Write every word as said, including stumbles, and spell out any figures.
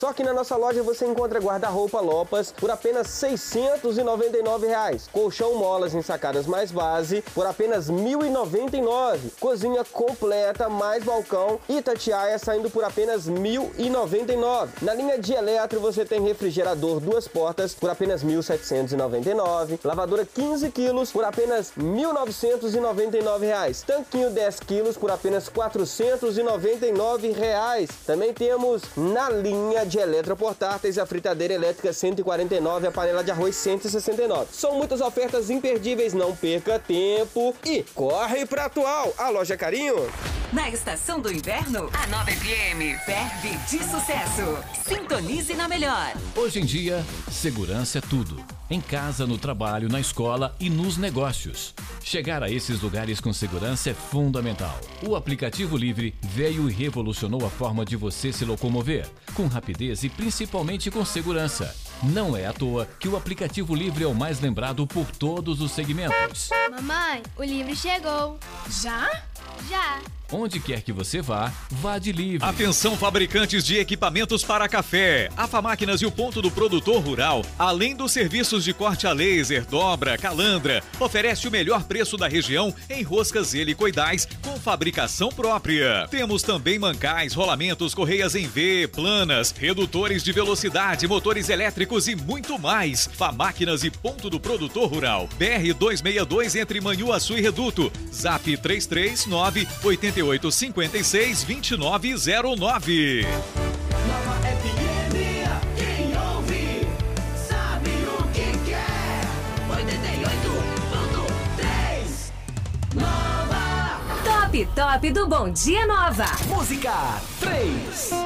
Só que na nossa loja você encontra guarda-roupa Lopas por apenas seiscentos e noventa e nove reais. Colchão molas ensacadas mais base por apenas mil e noventa e nove reais. Cozinha completa mais balcão Itatiaia saindo por apenas mil e noventa e nove reais. Na linha de eletro você tem refrigerador duas portas por apenas mil setecentos e noventa e nove reais. Lavadora quinze quilos por apenas mil novecentos e noventa e nove reais. Tanquinho dez quilos por apenas quatrocentos e noventa e nove reais. Também temos na linha de eletroportáteis a fritadeira elétrica cento e quarenta e nove reais, a panela de arroz cento e sessenta e nove reais. São muitas ofertas imperdíveis, não perca tempo e corre pra Atual, a loja Carinho. Na estação do inverno, a Nova F M ferve de sucesso. Sintonize na melhor. Hoje em dia, segurança é tudo. Em casa, no trabalho, na escola e nos negócios. Chegar a esses lugares com segurança é fundamental. O aplicativo Livre veio e revolucionou a forma de você se locomover, com rapidez e principalmente com segurança. Não é à toa que o aplicativo Livre é o mais lembrado por todos os segmentos. Mamãe, o Livre chegou. Já? Já. Onde quer que você vá, vá de Livre. Atenção, fabricantes de equipamentos para café. A Famáquinas e o Ponto do Produtor Rural, além dos serviços de corte a laser, dobra, calandra, oferece o melhor preço da região em roscas helicoidais com fabricação própria. Temos também mancais, rolamentos, correias em V, planas, redutores de velocidade, motores elétricos e muito mais. Famáquinas e Ponto do Produtor Rural. B R duzentos e sessenta e dois entre Manhuaçu e Reduto. Zap três três nove, oito oito cinco seis, dois nove zero nove. Nova F M, quem ouve sabe o que quer. oitenta e oito ponto três. Nova. Top Top do Bom Dia Nova. Música três.